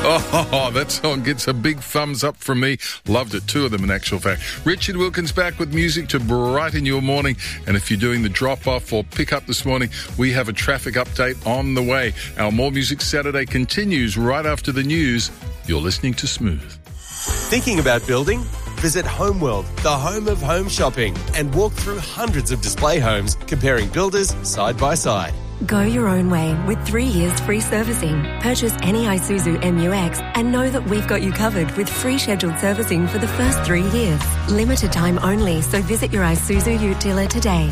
Oh, that song gets a big thumbs up from me. Loved it, two of them in actual fact. Richard Wilkins back with music to brighten your morning. And if you're doing the drop-off or pick-up this morning, we have a traffic update on the way. Our More Music Saturday continues right after the news. You're listening to Smooth. Thinking about building? Visit Homeworld, the home of home shopping, and walk through hundreds of display homes, comparing builders side by side. Go your own way with 3 years free servicing. Purchase any Isuzu MU-X and know that we've got you covered with free scheduled servicing for the first 3 years. Limited time only, so visit your Isuzu Ute dealer today.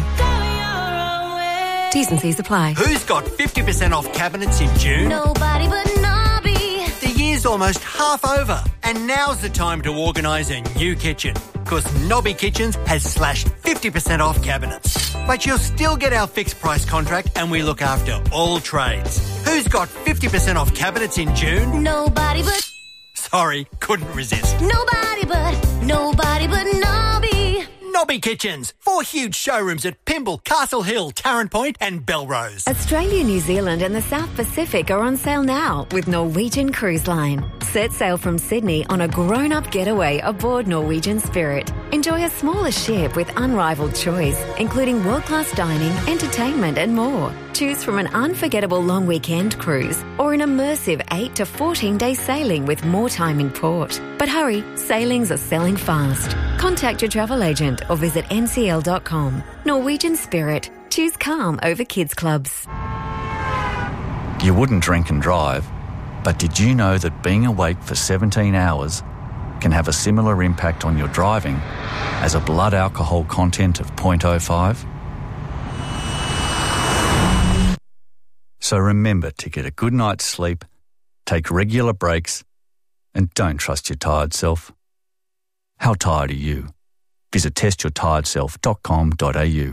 T's and C's apply. Who's got 50% off cabinets in June? Nobody but Nobby. The year's almost half over, and now's the time to organise a new kitchen. Because Nobby Kitchens has slashed 50% off cabinets. But you'll still get our fixed price contract and we look after all trades. Who's got 50% off cabinets in June? Nobody but... Sorry, couldn't resist. Nobody but Nobby. Nobby Kitchens. 4 huge showrooms at Pymble, Castle Hill, Tarrant Point and Belrose. Australia, New Zealand and the South Pacific are on sale now with Norwegian Cruise Line. Set sail from Sydney on a grown-up getaway aboard Norwegian Spirit. Enjoy a smaller ship with unrivaled choice, including world-class dining, entertainment and more. Choose from an unforgettable long weekend cruise or an immersive 8 to 14-day sailing with more time in port. But hurry, sailings are selling fast. Contact your travel agent or visit ncl.com. Norwegian Spirit. Choose calm over kids clubs. You wouldn't drink and drive, but did you know that being awake for 17 hours can have a similar impact on your driving as a blood alcohol content of 0.05? So remember to get a good night's sleep, take regular breaks, and don't trust your tired self. How tired are you? Visit testyourtiredself.com.au.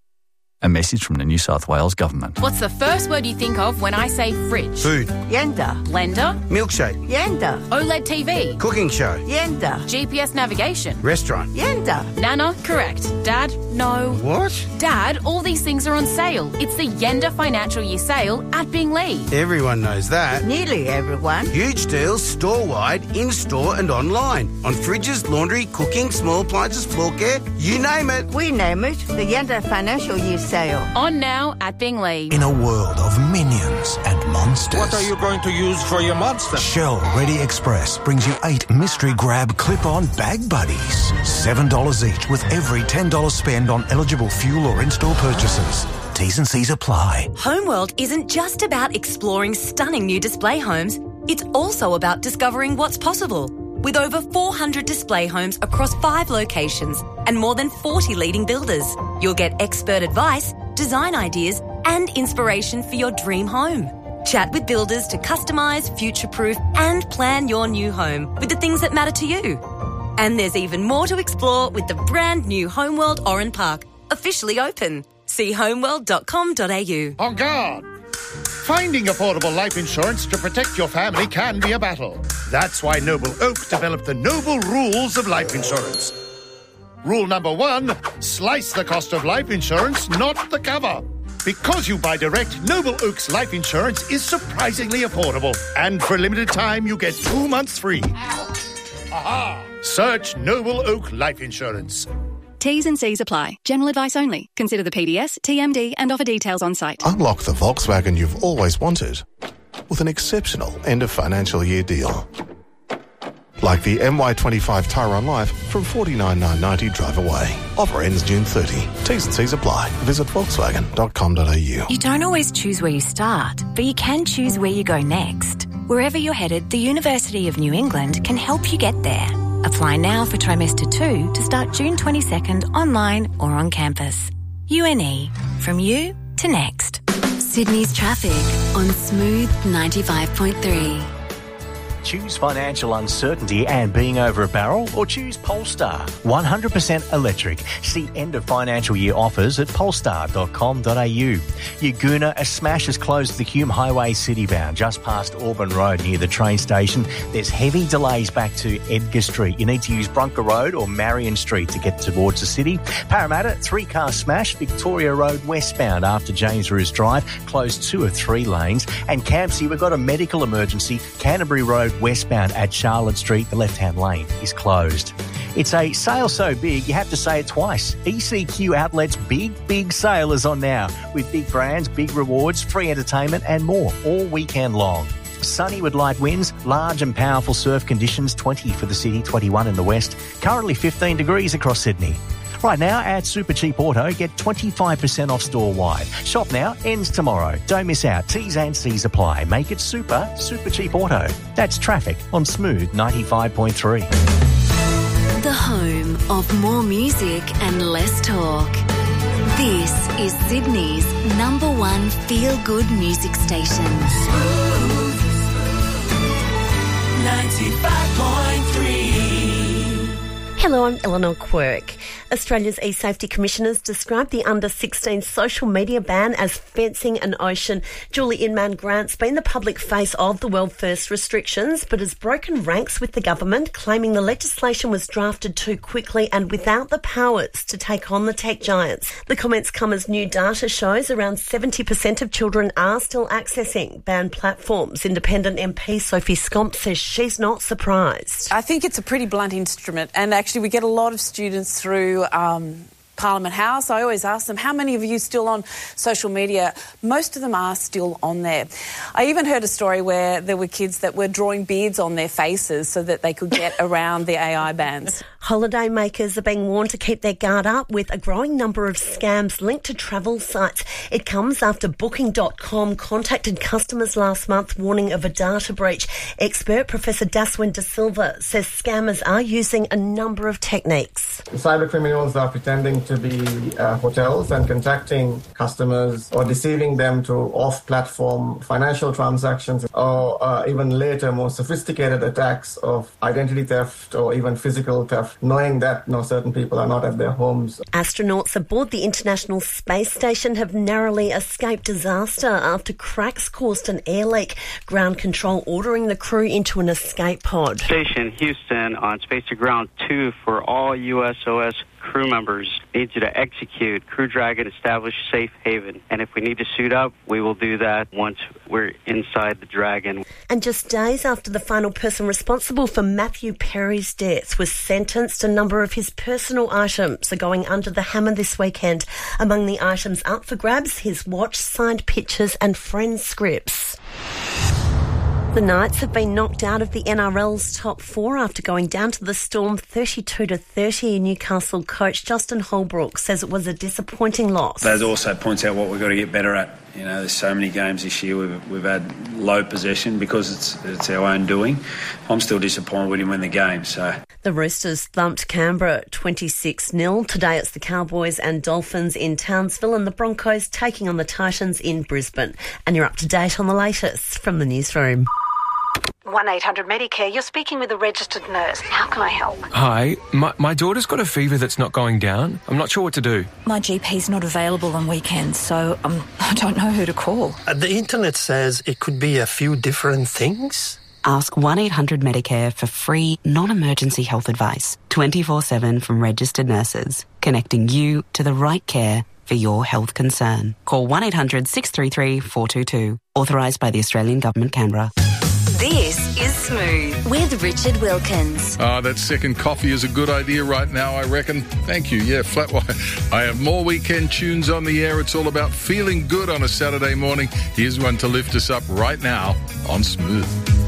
A message from the New South Wales Government. What's the first word you think of when I say fridge? Food. Yenda. Blender? Milkshake. Yenda. OLED TV? Cooking show. Yenda. GPS navigation? Restaurant. Yenda. Nana? Correct. Dad? No. What? Dad, all these things are on sale. It's the Yenda Financial Year sale at Binglee. Everyone knows that. Nearly everyone. Huge deals store-wide, in-store and online. On fridges, laundry, cooking, small appliances, floor care, you name it. We name it the Yenda Financial Year sale. On now at Binglee. In a world of minions and monsters. What are you going to use for your monster? Shell Ready Express brings you 8 mystery grab clip-on bag buddies. $7 each with every $10 spend on eligible fuel or in-store purchases. T's and C's apply. Homeworld isn't just about exploring stunning new display homes. It's also about discovering what's possible. With over 400 display homes across 5 locations and more than 40 leading builders, you'll get expert advice, design ideas and inspiration for your dream home. Chat with builders to customise, future-proof and plan your new home with the things that matter to you. And there's even more to explore with the brand new Homeworld Oran Park, officially open. See homeworld.com.au. On guard! Finding affordable life insurance to protect your family can be a battle. That's why Noble Oak developed the Noble Rules of Life Insurance. Rule number 1, slice the cost of life insurance, not the cover. Because you buy direct, Noble Oak's life insurance is surprisingly affordable. And for a limited time, you get 2 months free. Aha! Search Noble Oak Life Insurance. T's and C's apply. General advice only. Consider the PDS, TMD and offer details on site. Unlock the Volkswagen you've always wanted with an exceptional end of financial year deal. Like the MY25 Tyrone Life from $49,990 drive away. Offer ends June 30. T's and C's apply. Visit volkswagen.com.au. You don't always choose where you start, but you can choose where you go next. Wherever you're headed, the University of New England can help you get there. Apply now for trimester 2 to start June 22nd online or on campus. UNE, from you to next. Sydney's traffic on Smooth 95.3. Choose financial uncertainty and being over a barrel, or choose Polestar. 100% electric. See end of financial year offers at polestar.com.au. Yagoona, a smash has closed the Hume Highway citybound just past Auburn Road near the train station. There's heavy delays back to Edgar Street. You need to use Brunker Road or Marion Street to get towards the city. Parramatta, 3-car smash, Victoria Road westbound after James Roos Drive, closed 2 of 3 lanes. And Campsie, we've got a medical emergency, Canterbury Road Road westbound at Charlotte Street, the left-hand lane is closed. It's a sale so big, you have to say it twice. ECQ Outlet's big sale is on now, with big brands, big rewards, free entertainment and more all weekend long. Sunny with light winds, large and powerful surf conditions, 20 for the city, 21 in the west. Currently 15 degrees across Sydney. Right now at Super Cheap Auto, get 25% off store-wide. Shop now, ends tomorrow. Don't miss out. T's and C's apply. Make it super cheap auto. That's traffic on Smooth 95.3. The home of more music and less talk. This is Sydney's #1 feel-good music station. 95.3. Hello, I'm Eleanor Quirk. Australia's e-safety commissioners described the under-16 social media ban as fencing an ocean. Julie Inman-Grant's been the public face of the World First restrictions, but has broken ranks with the government, claiming the legislation was drafted too quickly and without the powers to take on the tech giants. The comments come as new data shows around 70% of children are still accessing banned platforms. Independent MP Sophie Scomp says she's not surprised. I think it's a pretty blunt instrument, and actually we get a lot of students through Parliament House. I always ask them, how many of you still on social media? Most of them are still on there. I even heard a story where there were kids that were drawing beards on their faces so that they could get around the AI bans. Holiday makers are being warned to keep their guard up with a growing number of scams linked to travel sites. It comes after Booking.com contacted customers last month warning of a data breach. Expert Professor Daswin De Silva says scammers are using a number of techniques. Cyber criminals are pretending to be hotels and contacting customers or deceiving them to off-platform financial transactions, or even later more sophisticated attacks of identity theft or even physical theft, knowing that certain people are not at their homes. Astronauts aboard the International Space Station have narrowly escaped disaster after cracks caused an air leak. Ground control ordering the crew into an escape pod. Station Houston on Space to Ground 2 for all USOS crew members. Need you to execute Crew Dragon, establish safe haven. And if we need to suit up, we will do that once we're inside the Dragon. And just days after the final person responsible for Matthew Perry's death was sentenced, a number of his personal items are going under the hammer this weekend. Among the items up for grabs, his watch, signed pictures and friend scripts. The Knights have been knocked out of the NRL's top four after going down to the Storm 32-30. Newcastle coach Justin Holbrook says it was a disappointing loss. That also points out what we've got to get better at. You know, there's so many games this year we've had low possession because it's our own doing. I'm still disappointed we didn't win the game. So the Roosters thumped Canberra 26-0. Today it's the Cowboys and Dolphins in Townsville and the Broncos taking on the Titans in Brisbane. And you're up to date on the latest from the newsroom. 1-800-Medicare, you're speaking with a registered nurse. How can I help? Hi, my daughter's got a fever that's not going down. I'm not sure what to do. My GP's not available on weekends, so I don't know who to call. The internet says it could be a few different things. Ask 1-800-Medicare for free, non-emergency health advice, 24/7 from registered nurses, connecting you to the right care for your health concern. Call 1-800-633-422. Authorised by the Australian Government, Canberra. This is Smooth with Richard Wilkins. That second coffee is a good idea right now, I reckon. Thank you. Yeah, Flatwire. I have more weekend tunes on the air. It's all about feeling good on a Saturday morning. Here's one to lift us up right now on Smooth.